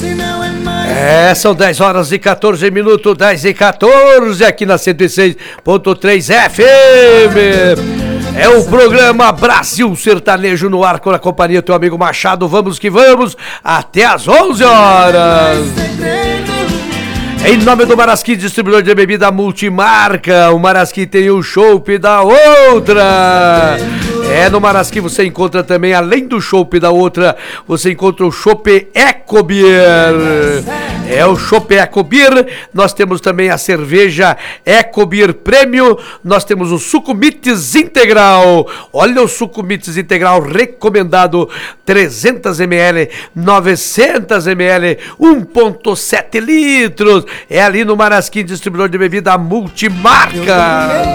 São 10 horas e 14 minutos, 10 e 14 aqui na 106.3 FM. É o programa Brasil Sertanejo no ar com a companhia do teu amigo Machado. Vamos que vamos, até às 11 horas. Em nome do Marasquim, distribuidor de bebida multimarca, o Marasquim tem o chopp da outra. No Marasquim você encontra também, além do chopp da outra, você encontra o chopp Eco Beer. O chopp Eco Beer. Nós temos também a cerveja Eco Beer Premium. Nós temos o Sucumites Integral. Olha o Sucumites Integral recomendado, 300 ml, 900 ml, 1,7 litros. É ali no Marasquim, distribuidor de bebida multimarca.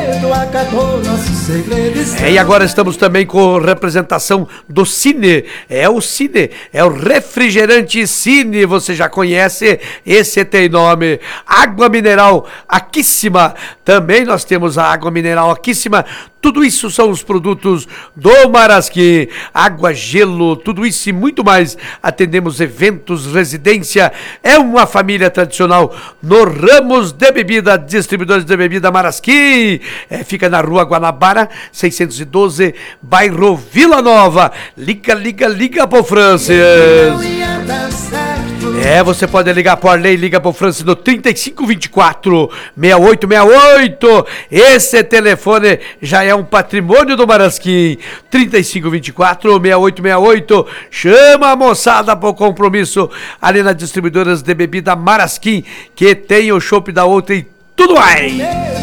E agora estamos também com representação do Cine. O Cine, é o refrigerante Cine, você já conhece, esse tem nome. Água mineral Aquíssima, também nós temos a água mineral Aquíssima. Tudo isso são os produtos do Marasquim. Água, gelo, tudo isso e muito mais. Atendemos eventos, residência. É uma família tradicional no Ramos de Bebida, distribuidores de bebida Marasquim. Fica na Rua Guanabara, 612, bairro Vila Nova. Liga pro Francis. Você pode ligar pro Arley, liga pro Francis no 3524-6868. Esse telefone já é um patrimônio do Marasquim. 3524-6868. Chama a moçada pro compromisso ali nas distribuidoras de bebida Marasquim, que tem o chopp da outra e tudo mais.